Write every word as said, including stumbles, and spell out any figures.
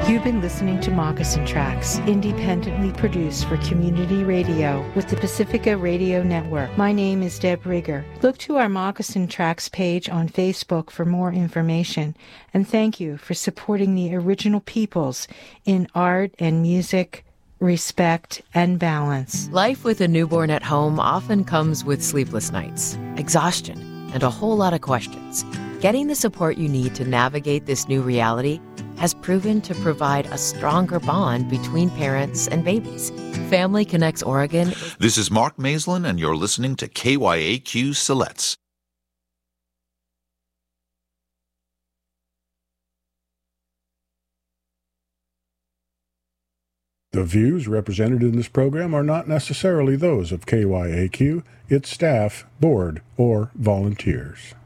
You've been listening to Moccasin Tracks, independently produced for community radio with the Pacifica Radio Network. My name is Deb Rigger. Look to our Moccasin Tracks page on Facebook for more information. And thank you for supporting the original peoples in art and music, respect, and balance. Life with a newborn at home often comes with sleepless nights, exhaustion, and a whole lot of questions. Getting the support you need to navigate this new reality has proven to provide a stronger bond between parents and babies. Family Connects Oregon. This is Mark Maislin, and you're listening to K Y A Q Siletz. The views represented in this program are not necessarily those of K Y A Q, its staff, board, or volunteers.